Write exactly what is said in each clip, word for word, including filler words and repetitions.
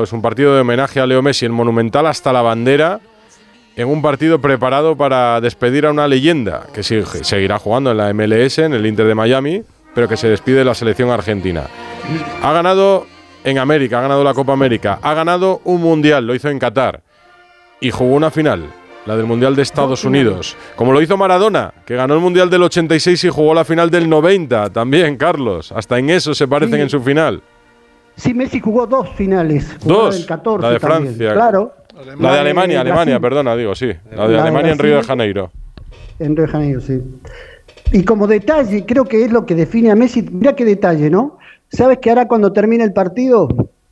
partido, es un partido de homenaje a Leo Messi, el Monumental hasta la bandera, en un partido preparado para despedir a una leyenda que sigue, seguirá jugando en la M L S, en el Inter de Miami, pero que se despide de la selección argentina. Ha ganado en América, ha ganado la Copa América, ha ganado un Mundial, lo hizo en Qatar, y jugó una final, la del Mundial de Estados Unidos, como lo hizo Maradona, que ganó el Mundial del ochenta y seis y jugó la final del noventa también, Carlos. Hasta en eso se parecen sí. en su final. Sí, Messi jugó dos finales. Dos, el catorce la de también. Francia. Claro. La de Alemania, Alemania, perdona, digo, sí. La de la Alemania de en Río de Janeiro. En Río de Janeiro, sí. Y como detalle, creo que es lo que define a Messi, mira qué detalle, ¿no? ¿Sabes que ahora cuando termine el partido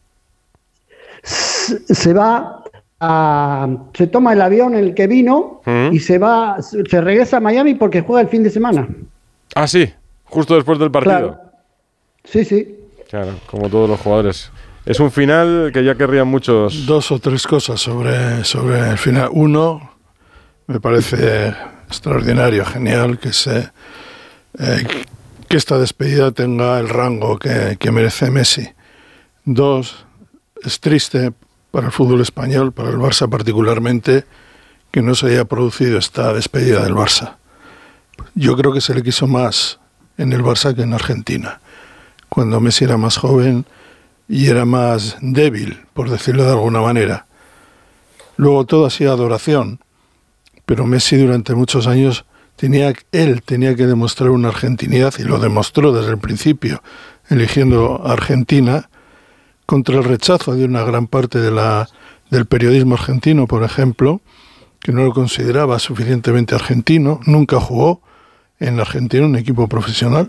se va... A, se toma el avión en el que vino ¿Mm? y se va, se regresa a Miami porque juega el fin de semana? Ah, sí, justo después del partido. Claro. Sí, sí. Claro, como todos los jugadores. Es un final que ya querrían muchos. Dos o tres cosas sobre, sobre el final. Uno, me parece extraordinario, genial que se eh, que esta despedida tenga el rango que, que merece Messi. Dos, es triste para el fútbol español, para el Barça particularmente, que no se haya producido esta despedida del Barça. Yo creo que se le quiso más en el Barça que en Argentina, cuando Messi era más joven y era más débil, por decirlo de alguna manera. Luego todo ha sido adoración, pero Messi durante muchos años tenía, él tenía que demostrar una argentinidad, y lo demostró desde el principio, eligiendo a Argentina, contra el rechazo de una gran parte de la, del periodismo argentino, por ejemplo, que no lo consideraba suficientemente argentino, nunca jugó en Argentina un equipo profesional,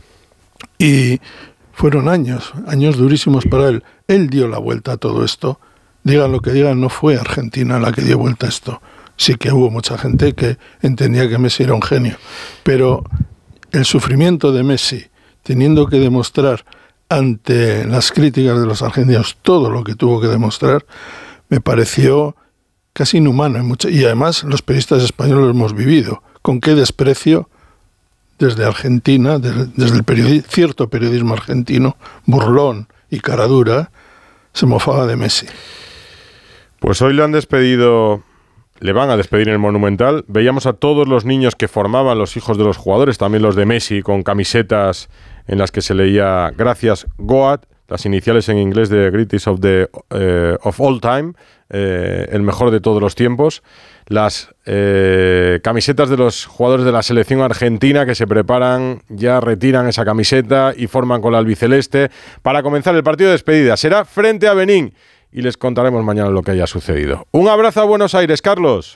y fueron años, años durísimos para él. Él dio la vuelta a todo esto. Digan lo que digan, no fue Argentina la que dio vuelta a esto. Sí que hubo mucha gente que entendía que Messi era un genio, pero el sufrimiento de Messi, teniendo que demostrar ante las críticas de los argentinos todo lo que tuvo que demostrar, me pareció casi inhumano. Y además los periodistas españoles lo hemos vivido. Con qué desprecio desde Argentina, desde, desde el periodi- cierto periodismo argentino, burlón y caradura, se mofaba de Messi. Pues hoy le han despedido, le van a despedir en el Monumental. Veíamos a todos los niños que formaban los hijos de los jugadores, también los de Messi, con camisetas en las que se leía gracias Goat, las iniciales en inglés de Greatest of, the, uh, of All Time, eh, el mejor de todos los tiempos. Las eh, camisetas de los jugadores de la selección argentina que se preparan, ya retiran esa camiseta y forman con la albiceleste para comenzar el partido de despedida. Será frente a Benín y les contaremos mañana lo que haya sucedido. Un abrazo a Buenos Aires, Carlos.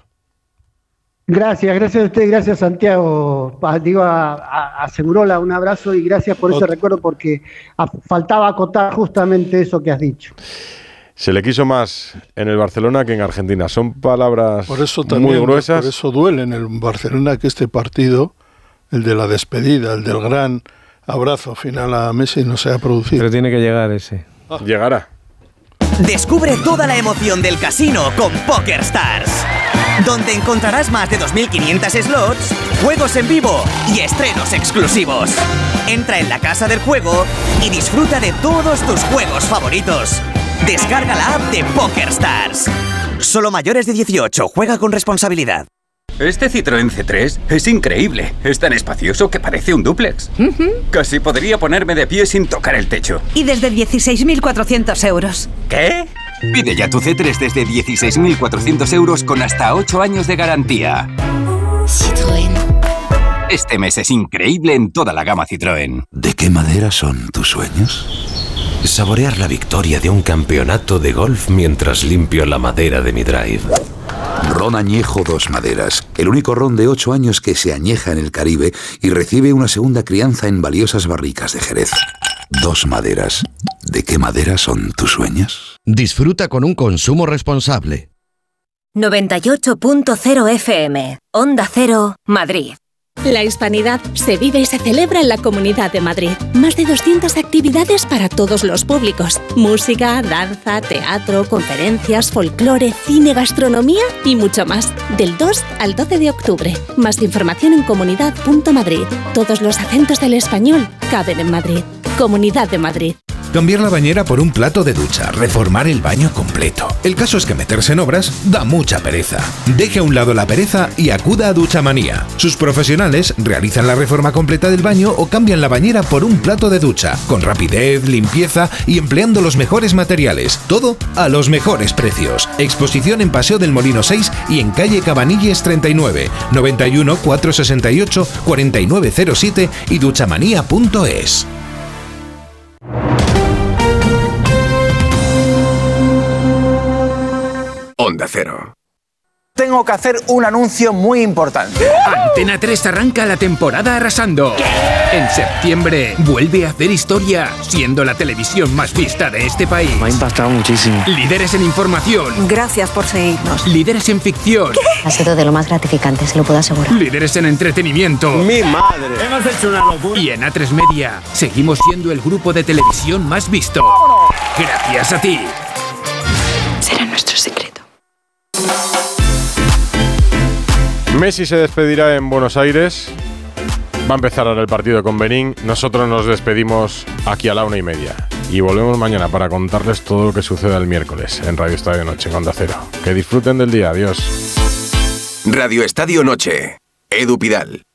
Gracias, gracias a usted, gracias Santiago. Digo, a, a, a Segurola un abrazo y gracias por ese recuerdo, porque a, faltaba acotar justamente eso que has dicho. Se le quiso más en el Barcelona que en Argentina. Son palabras por eso también, muy gruesas. Por eso duele en el Barcelona que este partido, el de la despedida, el del gran abrazo final a Messi, no se ha producido. Pero tiene que llegar ese. Ah. Llegará. Descubre toda la emoción del casino con PokerStars, donde encontrarás más de dos mil quinientos slots, juegos en vivo y estrenos exclusivos. Entra en la casa del juego y disfruta de todos tus juegos favoritos. Descarga la app de PokerStars. Solo mayores de dieciocho. Juega con responsabilidad. Este Citroën C tres es increíble. Es tan espacioso que parece un dúplex. Uh-huh. Casi podría ponerme de pie sin tocar el techo. Y desde dieciséis mil cuatrocientos euros. ¿Qué? Pide ya tu C tres desde dieciséis mil cuatrocientos euros con hasta ocho años de garantía. Citroën. Este mes es increíble en toda la gama Citroën. ¿De qué madera son tus sueños? Saborear la victoria de un campeonato de golf mientras limpio la madera de mi drive. Ron Añejo Dos Maderas, el único ron de ocho años que se añeja en el Caribe y recibe una segunda crianza en valiosas barricas de Jerez. Dos Maderas. ¿De qué madera son tus sueños? Disfruta con un consumo responsable. noventa y ocho punto cero F M, Onda Cero, Madrid. La hispanidad se vive y se celebra en la Comunidad de Madrid. Más de doscientas actividades para todos los públicos. Música, danza, teatro, conferencias, folclore, cine, gastronomía y mucho más. Del dos al doce de octubre. Más información en comunidad punto madrid. Todos los acentos del español caben en Madrid. Comunidad de Madrid. cambiar la bañera por un plato de ducha, reformar el baño completo. El caso es que meterse en obras da mucha pereza. Deje a un lado la pereza y acuda a Duchamanía. Sus profesionales realizan la reforma completa del baño o cambian la bañera por un plato de ducha, con rapidez, limpieza y empleando los mejores materiales. Todo a los mejores precios. Exposición en Paseo del Molino seis y en calle Cabanilles treinta y nueve, noventa y uno, cuatrocientos sesenta y ocho, cuarenta y nueve cero siete y duchamanía punto es. Onda Cero. Tengo que hacer un anuncio muy importante. Antena tres arranca la temporada arrasando. ¿Qué? En septiembre vuelve a hacer historia, siendo la televisión más vista de este país. Me ha impactado muchísimo. Líderes en información. Gracias por seguirnos. Líderes en ficción. ¿Qué? Ha sido de lo más gratificante, se lo puedo asegurar. Líderes en entretenimiento. ¡Mi madre! Hemos hecho una locura. Y en A tres Media seguimos siendo el grupo de televisión más visto. Gracias a ti. Será nuestro secreto. Messi se despedirá en Buenos Aires. Va a empezar ahora el partido con Benín. Nosotros nos despedimos aquí a la una y media. Y volvemos mañana para contarles todo lo que suceda el miércoles en Radio Estadio Noche en Onda Cero. Que disfruten del día. Adiós. Radio Estadio Noche. Edu Pidal.